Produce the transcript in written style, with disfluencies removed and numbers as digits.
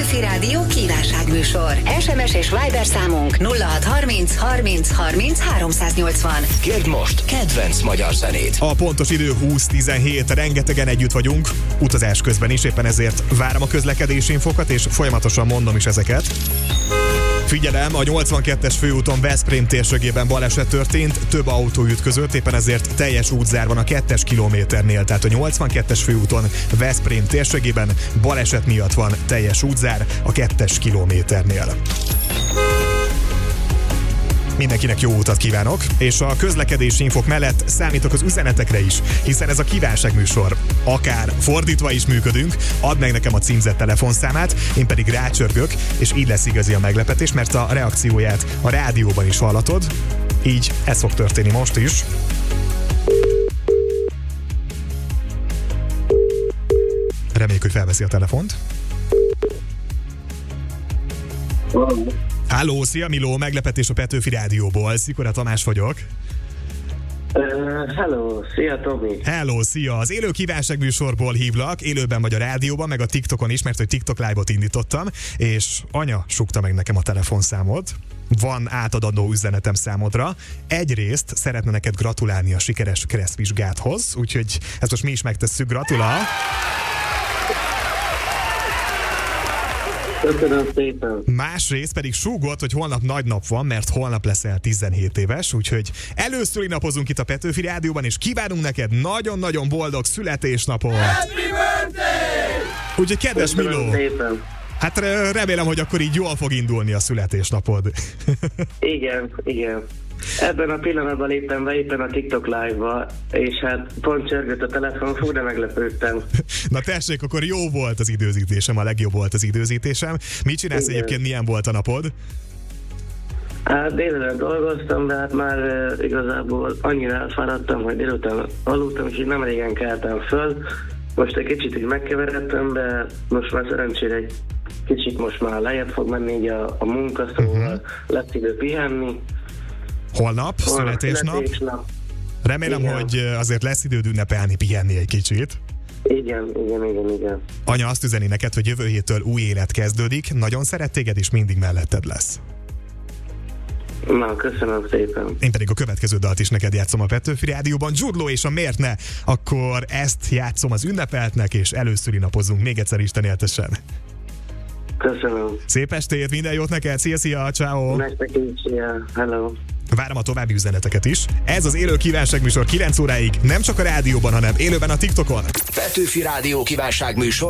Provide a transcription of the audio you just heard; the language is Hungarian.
Petőfi Rádió kívánságműsor. SMS és Viber számunk 0630 30 30 380. Kérd most kedvenc magyar zenét. A pontos idő 20:17, rengetegen együtt vagyunk, utazás közben is, éppen ezért várom a közlekedési infokat, és folyamatosan mondom is ezeket. Figyelem, a 82-es főúton Veszprém térségében baleset történt, több autó ütközött, éppen ezért teljes útzár van a 2-es kilométernél, tehát a 82-es főúton Veszprém térségében baleset miatt van teljes útzár a 2-es kilométernél. Mindenkinek jó utat kívánok, és a közlekedési infok mellett számítok az üzenetekre is, hiszen ez a kívánságműsor. Akár fordítva is működünk, add meg nekem a címzett telefonszámát, én pedig rácsörgök, és így lesz igazi a meglepetés, mert a reakcióját a rádióban is hallatod, így ez fog történni most is. Reméljük, hogy felveszi a telefont. Halló, szia Miló, meglepetés a Petőfi Rádióból. Szikora Tamás vagyok. Hello, szia Tomi. Hello, szia. Az élő kívánságműsorból hívlak, élőben vagy a rádióban, meg a TikTokon is, mert hogy TikTok live-ot indítottam, és anya súgta meg nekem a telefonszámot. Van átadandó üzenetem számodra. Egyrészt szeretne neked gratulálni a sikeres kresszvizsgádhoz, úgyhogy ezt most mi is megtesszük, gratulál. Köszönöm szépen. Másrészt pedig súgott, hogy holnap nagy nap van, mert holnap leszel 17 éves, úgyhogy először napozunk itt a Petőfi Rádióban, és kívánunk neked nagyon-nagyon boldog születésnapot! Happy birthday! Úgyhogy kedves Köszönöm Miló, szépen. hát remélem, hogy akkor így jól fog indulni a születésnapod. Igen. Ebben a pillanatban léptem be éppen a TikTok live-ba, és hát pont csörgött a telefon, de meglepődtem. Na tessék, akkor jó volt az időzítésem, a legjobb volt az időzítésem. Mit csinálsz Igen. egyébként, milyen volt a napod? Hát délelőtt dolgoztam, de hát már igazából annyira elfáradtam, hogy délután aludtam, és így nem régen keltem föl. Most egy kicsit így megkeveredtem, de most már szerencsére egy kicsit most már lejjebb fog menni így a munka, szóval lesz idő pihenni. Holnap, születésnap. Remélem, Igen. hogy azért lesz időd ünnepelni, pihenni egy kicsit. Igen. Anya azt üzeni neked, hogy jövő héttől új élet kezdődik, nagyon szeret téged, és mindig melletted lesz. Na, köszönöm szépen. Én pedig a következő dalt is neked játszom a Petőfi Rádióban. Jude Law és a Miért ne? Akkor ezt játszom az ünnepeltnek, és előszüli napozunk. Még egyszer Isten éltesen. Köszönöm. Szép estét, minden jót neked, szia, ciao. Nektek is, hello. Várom a további üzeneteket is. Ez az élő kívánságműsor 9 óráig, nem csak a rádióban, hanem élőben a TikTokon. Petőfi Rádió kívánságműsor.